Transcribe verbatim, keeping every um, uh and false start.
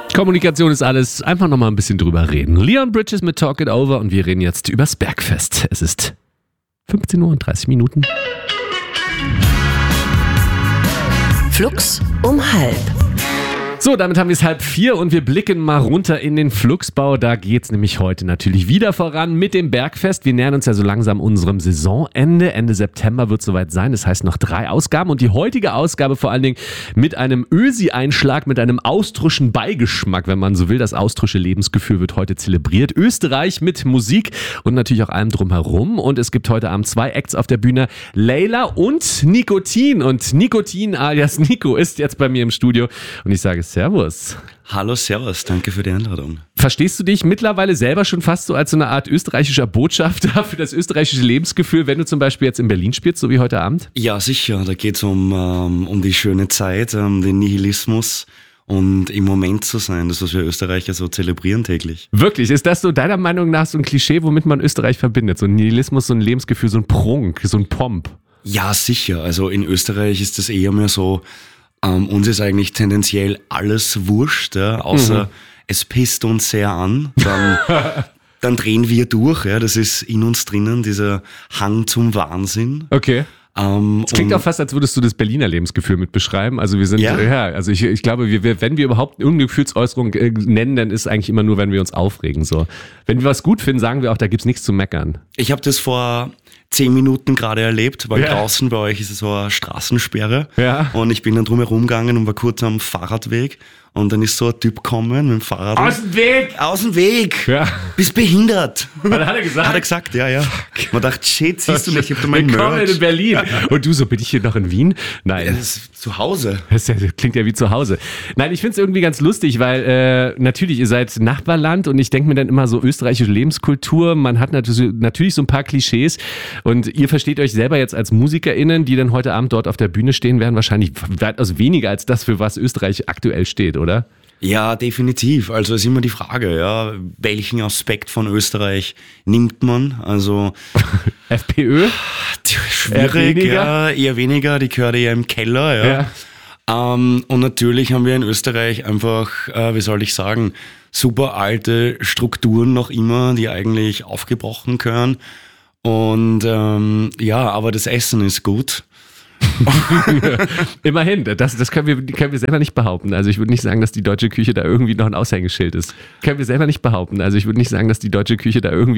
Kommunikation ist alles. Einfach nochmal ein bisschen drüber reden. Leon Bridges mit Talk It Over und wir reden jetzt übers Bergfest. Es ist fünfzehn Uhr und dreißig Minuten. Flux um halb. So, damit haben wir es halb vier und wir blicken mal runter in den Flugsbau. Da geht es nämlich heute natürlich wieder voran mit dem Bergfest. Wir nähern uns ja so langsam unserem Saisonende. Ende September wird es soweit sein. Das heißt noch drei Ausgaben und die heutige Ausgabe vor allen Dingen mit einem Ösi-Einschlag, mit einem austrischen Beigeschmack, wenn man so will. Das austrische Lebensgefühl wird heute zelebriert. Österreich mit Musik und natürlich auch allem drumherum. Und es gibt heute Abend zwei Acts auf der Bühne. Layla und Nikotin. Und Nikotin alias Nico ist jetzt bei mir im Studio und ich sage Servus. Hallo, servus, danke für die Einladung. Verstehst du dich mittlerweile selber schon fast so als so eine Art österreichischer Botschafter für das österreichische Lebensgefühl, wenn du zum Beispiel jetzt in Berlin spielst, so wie heute Abend? Ja, sicher, da geht es um, ähm, um die schöne Zeit, um den Nihilismus und im Moment zu sein, das, was wir Österreicher so zelebrieren täglich. Wirklich? Ist das so deiner Meinung nach so ein Klischee, womit man Österreich verbindet? So ein Nihilismus, so ein Lebensgefühl, so ein Prunk, so ein Pomp? Ja, sicher, also in Österreich ist das eher mehr so, Ähm, uns ist eigentlich tendenziell alles wurscht, ja, außer mhm. es pisst uns sehr an, dann, dann drehen wir durch, ja, das ist in uns drinnen, dieser Hang zum Wahnsinn. Okay. Ähm, es klingt auch fast, als würdest du das Berliner Lebensgefühl mit beschreiben. Also wir sind, ja, ja also ich, ich glaube, wir, wenn wir überhaupt irgendeine Gefühlsäußerung äh, nennen, dann ist es eigentlich immer nur, wenn wir uns aufregen. So. Wenn wir was gut finden, sagen wir auch, da gibt's nichts zu meckern. Ich habe das vor zehn Minuten gerade erlebt, weil ja. draußen bei euch ist es so eine Straßensperre. Ja. Und ich bin dann drum herum gegangen und war kurz am Fahrradweg. Und dann ist so ein Typ gekommen mit dem Fahrrad. Aus dem Weg! Aus dem Weg! Ja. Bist behindert! Was hat er gesagt? Hat er gesagt, ja, ja. Man dachte, shit, siehst du mich, ich hab da mein Willkommen Merch. in Berlin. Und du so, bin ich hier noch in Wien? Nein. Ja, das ist zu Hause. Das klingt ja wie zu Hause. Nein, ich finde es irgendwie ganz lustig, weil äh, natürlich, ihr seid Nachbarland und ich denke mir dann immer so österreichische Lebenskultur, man hat natürlich, natürlich so ein paar Klischees und ihr versteht euch selber jetzt als MusikerInnen, die dann heute Abend dort auf der Bühne stehen werden, wahrscheinlich weitaus weniger als das, für was Österreich aktuell steht, oder? Ja, definitiv. Also ist immer die Frage, ja, welchen Aspekt von Österreich nimmt man? Also FPÖ? Schwierig, eher ja, eher weniger. Die gehört eher im Keller, ja. ja. Ähm, und natürlich haben wir in Österreich einfach, äh, wie soll ich sagen, super alte Strukturen noch immer, die eigentlich aufgebrochen gehören. Und ähm, ja, aber das Essen ist gut. Immerhin, das, das können, wir, können wir selber nicht behaupten. Also ich würde nicht sagen, dass die deutsche Küche da irgendwie noch ein Aushängeschild ist. Können wir selber nicht behaupten. Also ich würde nicht sagen, dass die deutsche Küche da irgendwie